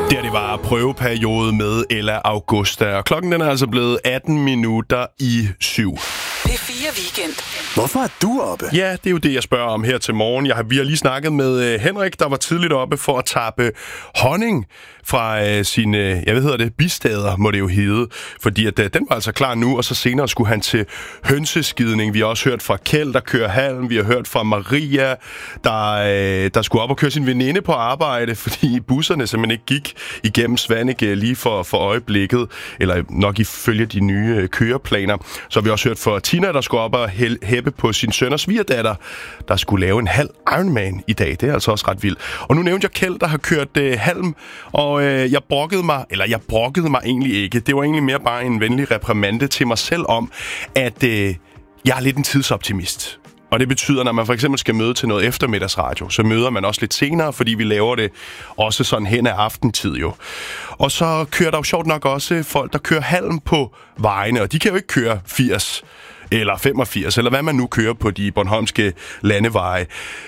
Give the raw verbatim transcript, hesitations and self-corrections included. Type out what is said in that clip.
Der det var prøveperiode med Ella Augusta, og klokken den er altså blevet atten minutter i syv. P fire Weekend. Hvorfor er du oppe? Ja, det er jo det, jeg spørger om her til morgen. Jeg har, vi har lige snakket med uh, Henrik, der var tidligt oppe for at tappe honning fra uh, sine, uh, jeg ved hedder det, bistader, må det jo hedde. Fordi at, uh, den var altså klar nu, og så senere skulle han til hønseskidning. Vi har også hørt fra Kjeld, der kører halm. Vi har hørt fra Maria, der, uh, der skulle op og køre sin veninde på arbejde, fordi busserne simpelthen ikke gik igennem Svaneke lige for, for øjeblikket. Eller nok ifølge de nye uh, køreplaner. Så har vi også hørt fra Tina, der skulle op og hæppe på sin søn og svigerdatter, der skulle lave en halv Ironman i dag. Det er altså også ret vildt. Og nu nævnte jeg Kjeld, der har kørt øh, halm, og øh, jeg brokkede mig, eller jeg brokkede mig egentlig ikke. Det var egentlig mere bare en venlig reprimande til mig selv om, at øh, jeg er lidt en tidsoptimist. Og det betyder, når man for eksempel skal møde til noget eftermiddagsradio, så møder man også lidt senere, fordi vi laver det også sådan hen ad aftentid jo. Og så kører der jo sjovt nok også folk, der kører halm på vejene, og de kan jo ikke køre firs eller femogfirs, eller hvad man nu kører på de bornholmske landeveje.